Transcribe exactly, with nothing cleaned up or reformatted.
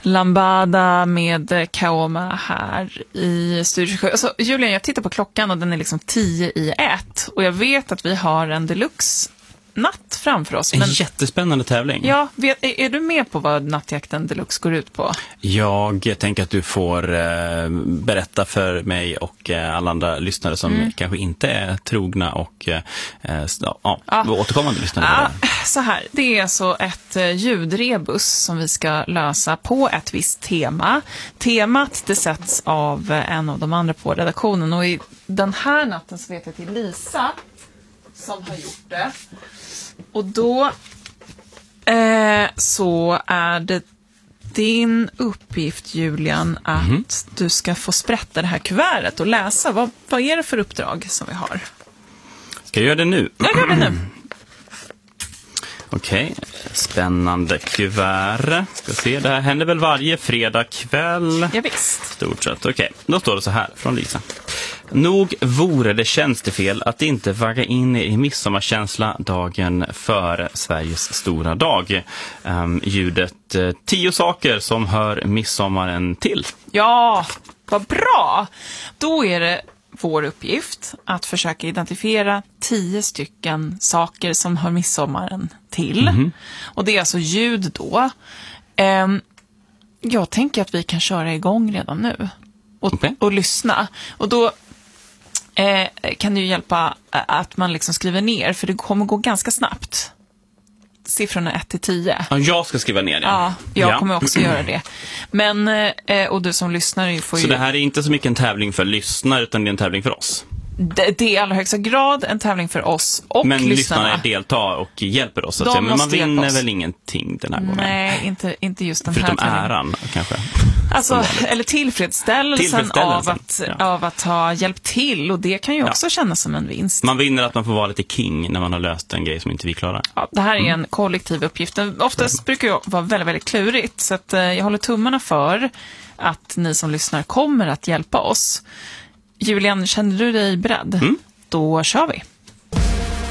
Lambada med Kaoma här i Studio tjugosju. Alltså, Julian, jag tittar på klockan och den är liksom tio i ett. Och jag vet att vi har en deluxe natt framför oss. En men... jättespännande tävling. Ja, vet, är, är du med på vad Nattjakten Deluxe går ut på? Jag tänker att du får eh, berätta för mig och eh, alla andra lyssnare som mm. kanske inte är trogna och eh, ja, ja. återkommande lyssnare. Ja, så här, det är alltså ett eh, ljudrebus som vi ska lösa på ett visst tema. Temat det sätts av eh, en av de andra på redaktionen, och i den här natten så vet jag till Lisa som har gjort det. Och då eh, så är det din uppgift, Julian, att mm. du ska få sprätta det här kuvertet och läsa. Vad, vad är det för uppdrag som vi har? Ska jag göra det nu? Jag gör det nu. Okej, okay. Spännande kuvert. Ska se, det här händer väl varje fredag kväll? Ja, visst. Stort sett, okej. Okay. Då står det så här från Lisa. Nog vore det tjänstefel att inte vagga in i midsommarkänsla dagen före Sveriges stora dag. Um, ljudet uh, tio saker som hör midsommaren till. Ja, vad bra! Då är det vår uppgift att försöka identifiera tio stycken saker som hör midsommaren till. Mm-hmm. Och det är alltså ljud då. Um, jag tänker att vi kan köra igång redan nu. Och, okay. och lyssna. Och då eh, kan det ju hjälpa att man liksom skriver ner, för det kommer gå ganska snabbt. Siffrorna ett till tio. Ja, jag ska skriva ner det. Ja, jag ja. kommer också göra det. Men, eh, och du som lyssnar får ju... Så det här är inte så mycket en tävling för lyssnare, utan det är en tävling för oss? Det, det är i allra högsta grad en tävling för oss och men lyssnarna. Men lyssnarna deltar och hjälper oss. Att säga. Men man vinner väl ingenting den här gången? Nej, inte, inte just den Förutom här tävlingen. Äran, kanske. Alltså, eller tillfredsställelsen, tillfredsställelsen. Av, att, ja. av att ha hjälpt till. Och det kan ju också ja. kännas som en vinst. Man vinner att man får vara lite king när man har löst en grej som inte vi klarar. Ja, det här är mm. en kollektiv uppgift. Oftast mm. brukar det vara väldigt, väldigt klurigt. Så att, eh, jag håller tummarna för att ni som lyssnar kommer att hjälpa oss. Julian, känner du dig beredd? Mm. Då kör vi.